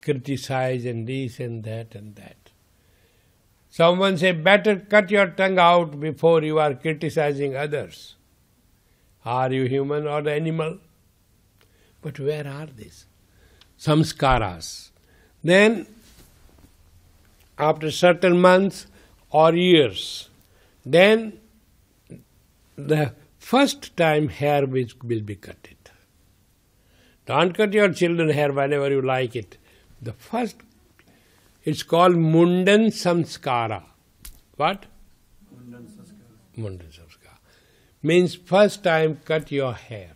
criticize and this and that and that. Someone say, better cut your tongue out before you are criticizing others. Are you human or animal? But where are these? Samskaras. Then, after certain months or years, then the first time hair will be cut. Don't cut your children's hair whenever you like it. The first, it's called Mundan Samskara. What? Mundan Samskara. Mundan Samskara. Means first time cut your hair.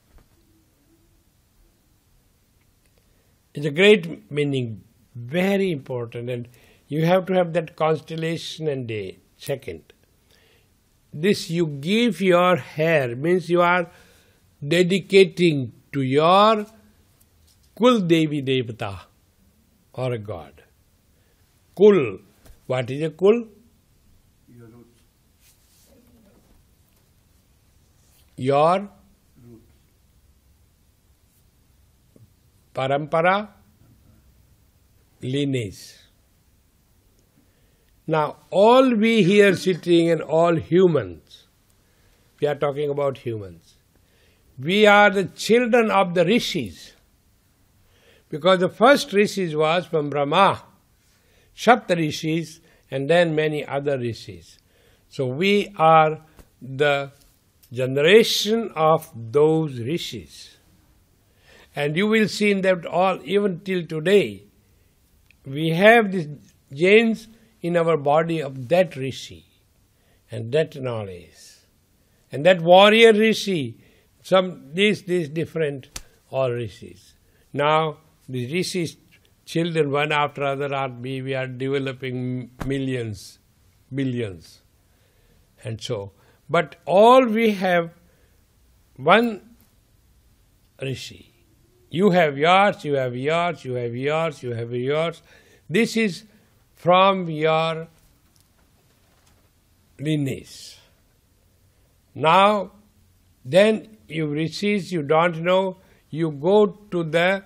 It's a great meaning, very important, and you have to have that constellation and day. Second, this you give your hair means you are dedicating to your Kul Devi Devata or a god. Kul. What is a Kul? Your roots. Your Roots. Parampara, lineage. Now, all we here sitting and all humans, we are talking about humans, we are the children of the rishis. Because the first rishis was from Brahma, Sapta rishis, and then many other rishis. So we are the generation of those rishis. And you will see in that all, even till today, we have these genes in our body of that rishi and that knowledge. And that warrior rishi, these different all rishis. Now, the rishis, children one after other, we are developing millions, billions. And so, but all we have one rishi. You have yours, you have yours, you have yours, you have yours. This is from your lineage. Now, then you receive, you don't know, you go to the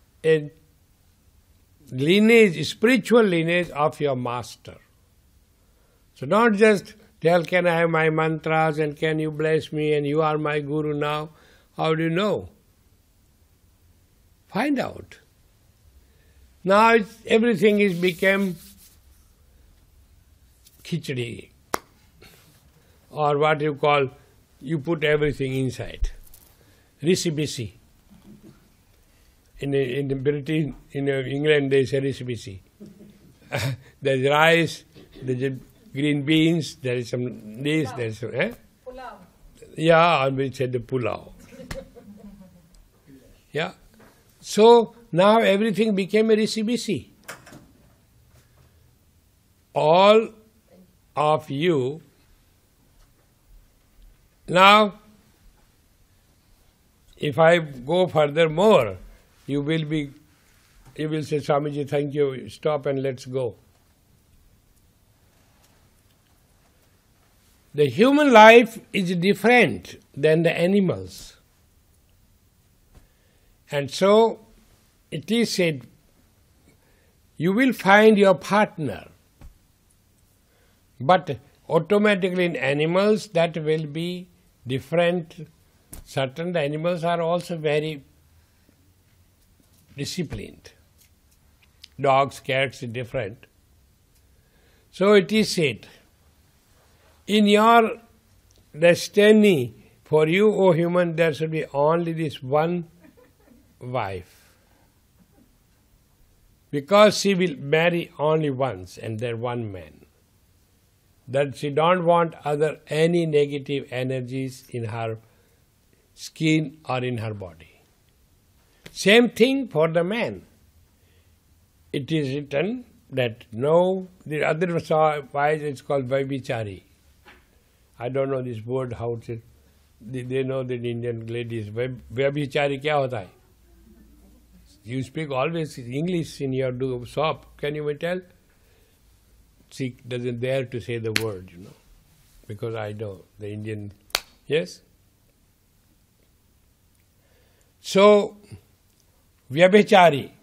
lineage, spiritual lineage of your master. So don't just tell, can I have my mantras and can you bless me and you are my guru now? How do you know? Find out. Now everything is become khichdi, or what you call, you put everything inside. Risi-bisi. In the British, in England they say risi-bisi. There's rice, there's green beans, there is some this, there is some... Pulao. Yeah, and we said the pulao. Yeah. So now everything became a risi-bisi. All of you, now, if I go further more, you will say, Swamiji, thank you, stop and let's go. The human life is different than the animals. And so, it is said, you will find your partner. But automatically in animals, that will be different. Certain animals are also very disciplined. Dogs, cats are different. So it is said, in your destiny, for you, O human, there should be only this one wife. Because she will marry only once and there one man. That she don't want any negative energies in her skin or in her body. Same thing for the man. It is written that the other wise it's called Vaibichari. I don't know this word, how to... They know that Indian ladies. Vaibichari kya hota hai? You speak always English in your shop. Can you tell? She doesn't dare to say the word, because I know the Indian. Yes? So, Vyabhichari.